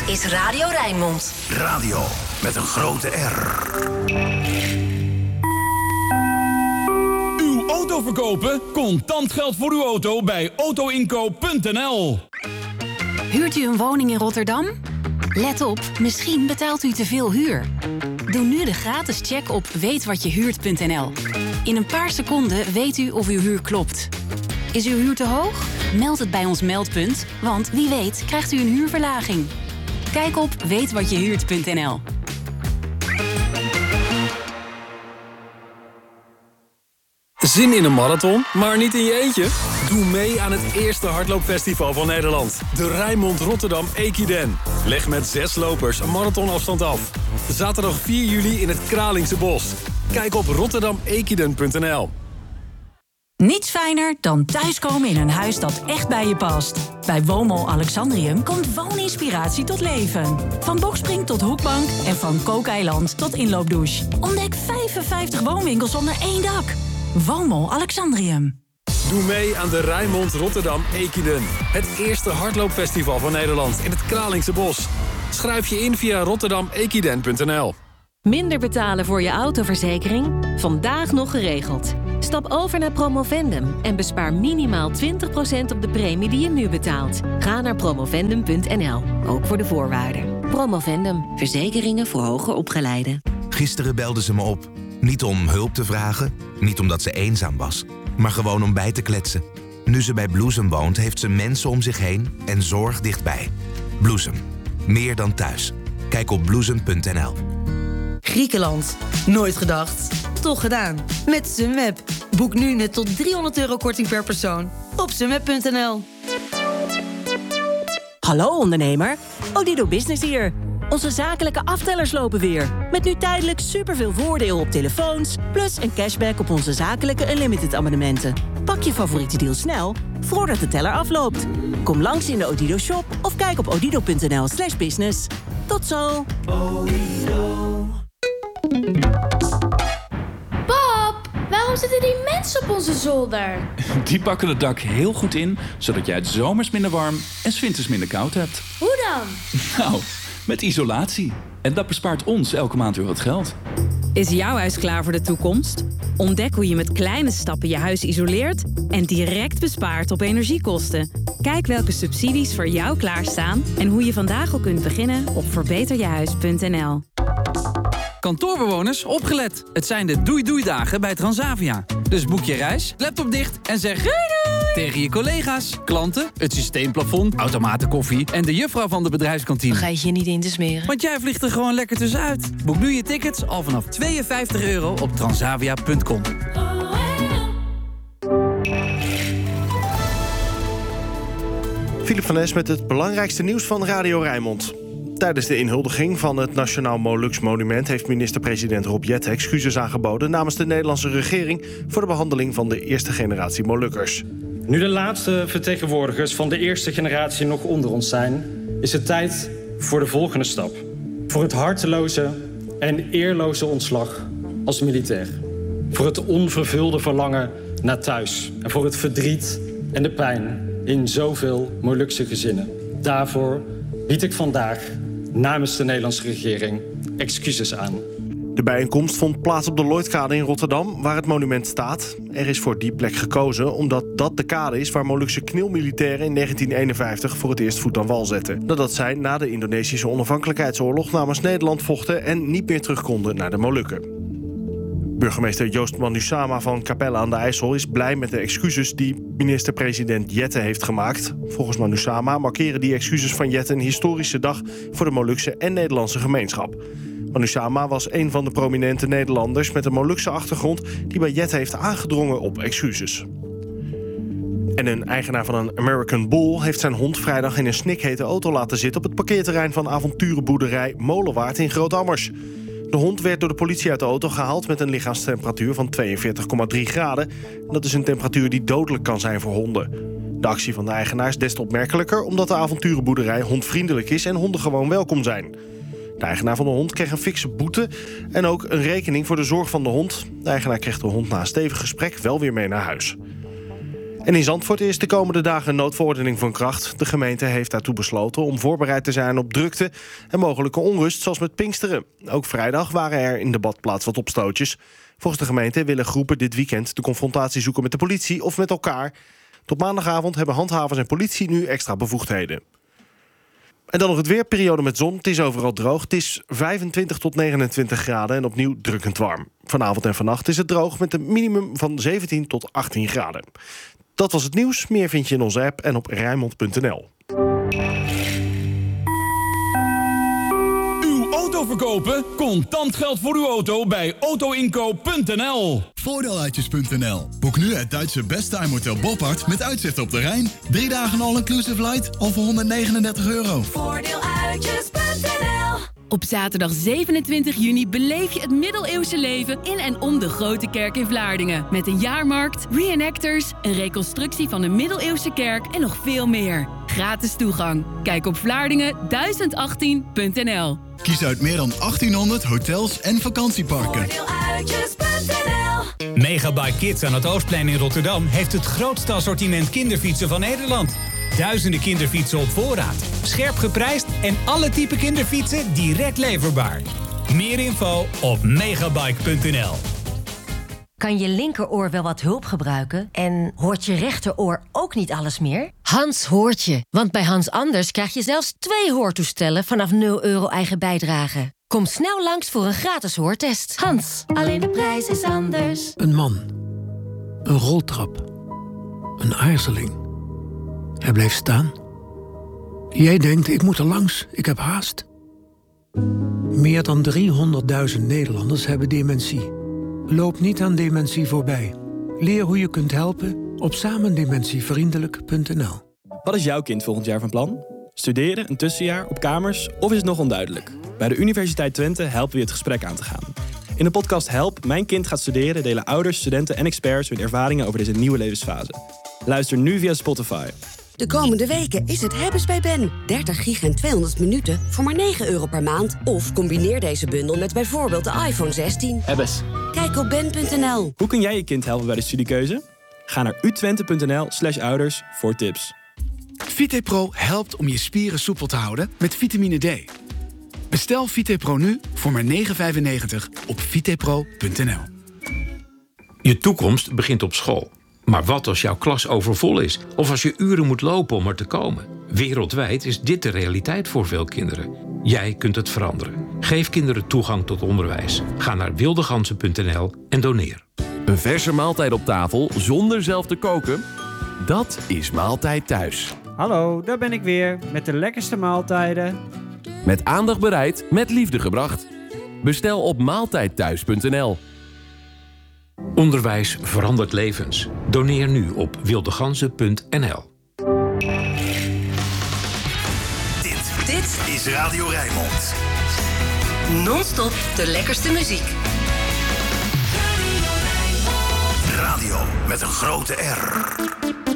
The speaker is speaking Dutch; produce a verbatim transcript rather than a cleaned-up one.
is Radio Rijnmond. Radio met een grote R. Uw auto verkopen? Contant geld voor uw auto bij autoinkoop punt n l. Huurt u een woning in Rotterdam? Let op, misschien betaalt u te veel huur. Doe nu de gratis check op weet wat je huurt punt n l. In een paar seconden weet u of uw huur klopt. Is uw huur te hoog? Meld het bij ons meldpunt, want wie weet krijgt u een huurverlaging. Kijk op weet wat je huurt punt n l. Zin in een marathon, maar niet in je eentje? Doe mee aan het eerste hardloopfestival van Nederland. De Rijnmond Rotterdam Equiden. Leg met zes lopers een marathonafstand af. Zaterdag vier juli in het Kralingse Bos. Kijk op rotterdam equiden punt n l. Niets fijner dan thuiskomen in een huis dat echt bij je past. Bij Woonmol Alexandrium komt wooninspiratie tot leven. Van bokspring tot hoekbank en van kookeiland tot inloopdouche. Ontdek vijfenvijftig woonwinkels onder één dak. Woonmol Alexandrium. Doe mee aan de Rijnmond Rotterdam Equiden. Het eerste hardloopfestival van Nederland in het Kralingse Bos. Schrijf je in via rotterdam equiden punt n l. Minder betalen voor je autoverzekering? Vandaag nog geregeld. Stap over naar Promovendum en bespaar minimaal twintig procent op de premie die je nu betaalt. Ga naar promovendum punt n l, ook voor de voorwaarden. Promovendum, verzekeringen voor hoger opgeleiden. Gisteren belde ze me op. Niet om hulp te vragen, niet omdat ze eenzaam was, maar gewoon om bij te kletsen. Nu ze bij Bloesem woont, heeft ze mensen om zich heen en zorg dichtbij. Bloesem, meer dan thuis. Kijk op bloesem punt n l. Griekenland. Nooit gedacht. Toch gedaan. Met Sunweb. Boek nu net tot driehonderd euro korting per persoon. Op sunweb punt n l. Hallo ondernemer. Odido Business hier. Onze zakelijke aftellers lopen weer. Met nu tijdelijk superveel voordeel op telefoons... plus een cashback op onze zakelijke unlimited abonnementen. Pak je favoriete deal snel, voordat de teller afloopt. Kom langs in de Odido shop of kijk op odido punt n l slash business. Tot zo. Pap, waarom zitten die mensen op onze zolder? Die pakken het dak heel goed in, zodat jij het zomers minder warm en 's winters minder koud hebt. Hoe dan? Nou, met isolatie. En dat bespaart ons elke maand weer wat geld. Is jouw huis klaar voor de toekomst? Ontdek hoe je met kleine stappen je huis isoleert en direct bespaart op energiekosten. Kijk welke subsidies voor jou klaarstaan en hoe je vandaag al kunt beginnen op verbeter je huis punt n l. Kantoorbewoners, opgelet. Het zijn de doei-doei-dagen bij Transavia. Dus boek je reis, laptop dicht en zeg doei doei tegen je collega's, klanten, het systeemplafond, automatenkoffie en de juffrouw van de bedrijfskantine. Vergeet je niet in te smeren. Want jij vliegt er gewoon lekker tussenuit. Boek nu je tickets al vanaf tweeënvijftig euro op transavia punt com. Philip van Es met het belangrijkste nieuws van Radio Rijnmond. Tijdens de inhuldiging van het Nationaal Molux Monument heeft minister-president Rob Jetten excuses aangeboden namens de Nederlandse regering voor de behandeling van de eerste generatie Molukkers. Nu de laatste vertegenwoordigers van de eerste generatie nog onder ons zijn, is het tijd voor de volgende stap. Voor het harteloze en eerloze ontslag als militair. Voor het onvervulde verlangen naar thuis. En voor het verdriet en de pijn in zoveel Molukse gezinnen. Daarvoor bied ik vandaag namens de Nederlandse regering excuses aan. De bijeenkomst vond plaats op de Lloydkade in Rotterdam, waar het monument staat. Er is voor die plek gekozen omdat dat de kade is waar Molukse knielmilitairen in negentien eenenvijftig voor het eerst voet aan wal zetten. Nadat zij na de Indonesische onafhankelijkheidsoorlog namens Nederland vochten en niet meer terug konden naar de Molukken. Burgemeester Joost Manusama van Capelle aan de IJssel is blij met de excuses die minister-president Jetten heeft gemaakt. Volgens Manusama markeren die excuses van Jetten een historische dag voor de Molukse en Nederlandse gemeenschap. Manusama was een van de prominente Nederlanders met een Molukse achtergrond die bij Jetten heeft aangedrongen op excuses. En een eigenaar van een American Bull heeft zijn hond vrijdag in een snikhete auto laten zitten op het parkeerterrein van avonturenboerderij Molenwaard in Groot-Ammers. De hond werd door de politie uit de auto gehaald met een lichaamstemperatuur van tweeënveertig komma drie graden. En dat is een temperatuur die dodelijk kan zijn voor honden. De actie van de eigenaar is des te opmerkelijker omdat de avonturenboerderij hondvriendelijk is en honden gewoon welkom zijn. De eigenaar van de hond kreeg een fikse boete en ook een rekening voor de zorg van de hond. De eigenaar kreeg de hond na een stevig gesprek wel weer mee naar huis. En in Zandvoort is de komende dagen een noodverordening van kracht. De gemeente heeft daartoe besloten om voorbereid te zijn op drukte en mogelijke onrust, zoals met Pinksteren. Ook vrijdag waren er in de badplaats wat opstootjes. Volgens de gemeente willen groepen dit weekend de confrontatie zoeken met de politie of met elkaar. Tot maandagavond hebben handhavers en politie nu extra bevoegdheden. En dan nog het weer, periode met zon. Het is overal droog. Het is vijfentwintig tot negenentwintig graden en opnieuw drukkend warm. Vanavond en vannacht is het droog met een minimum van zeventien tot achttien graden. Dat was het nieuws. Meer vind je in onze app en op rijnmond punt n l. Uw auto verkopen? Contant geld voor uw auto bij autoinkoop punt n l. Voordeeluitjes punt n l. Boek nu het Duitse Besttime Hotel Boppard met uitzicht op de Rijn. Drie dagen all-inclusive flight al voor honderdnegenendertig euro. Voordeeluitjes punt n l. Op zaterdag zevenentwintig juni beleef je het middeleeuwse leven in en om de Grote Kerk in Vlaardingen. Met een jaarmarkt, reenactors, een reconstructie van de middeleeuwse kerk en nog veel meer. Gratis toegang. Kijk op vlaardingen duizend achttien punt n l. Kies uit meer dan achttienhonderd hotels en vakantieparken. Voordeeluitjes punt n l. Megabike Kids aan het Oostplein in Rotterdam heeft het grootste assortiment kinderfietsen van Nederland. Duizenden kinderfietsen op voorraad, scherp geprijsd en alle type kinderfietsen direct leverbaar. Meer info op megabike punt n l. Kan je linkeroor wel wat hulp gebruiken en hoort je rechteroor ook niet alles meer? Hans hoort je, want bij Hans Anders krijg je zelfs twee hoortoestellen vanaf nul euro eigen bijdrage. Kom snel langs voor een gratis hoortest. Hans, alleen de prijs is anders. Een man, een roltrap, een aarzeling. Hij bleef staan. Jij denkt, ik moet er langs, ik heb haast. Meer dan driehonderdduizend Nederlanders hebben dementie. Loop niet aan dementie voorbij. Leer hoe je kunt helpen op samendementievriendelijk punt n l. Wat is jouw kind volgend jaar van plan? Studeren, een tussenjaar, op kamers of is het nog onduidelijk? Bij de Universiteit Twente helpen we je het gesprek aan te gaan. In de podcast Help, Mijn Kind gaat studeren delen ouders, studenten en experts hun ervaringen over deze nieuwe levensfase. Luister nu via Spotify. De komende weken is het hebben's bij Ben. dertig gig en tweehonderd minuten voor maar negen euro per maand. Of combineer deze bundel met bijvoorbeeld de iPhone zestien. Hebbes. Kijk op ben punt n l. Hoe kun jij je kind helpen bij de studiekeuze? Ga naar u twente punt n l slash ouders voor tips. VitePro helpt om je spieren soepel te houden met vitamine D. Bestel VitePro nu voor maar negen vijfennegentig op vitepro punt n l. Je toekomst begint op school. Maar wat als jouw klas overvol is? Of als je uren moet lopen om er te komen? Wereldwijd is dit de realiteit voor veel kinderen. Jij kunt het veranderen. Geef kinderen toegang tot onderwijs. Ga naar wildegansen punt n l en doneer. Een verse maaltijd op tafel zonder zelf te koken? Dat is Maaltijd Thuis. Hallo, daar ben ik weer met de lekkerste maaltijden. Met aandacht bereid, met liefde gebracht. Bestel op maaltijd thuis punt n l. Onderwijs verandert levens. Doneer nu op wildegansen punt n l. Dit, dit is Radio Rijnmond. Non-stop de lekkerste muziek. Radio met een grote R.